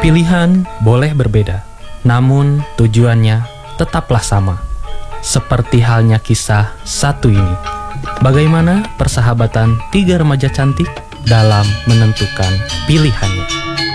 Pilihan boleh berbeda, namun tujuannya tetaplah sama. Seperti halnya kisah satu ini. Bagaimana persahabatan tiga remaja cantik dalam menentukan pilihannya.